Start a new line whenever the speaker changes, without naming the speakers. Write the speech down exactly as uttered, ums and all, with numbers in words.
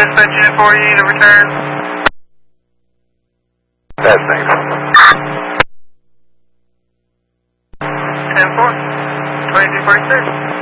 dispatch unit for you to return.
That's thanks.
ten four, twenty-two forty-six.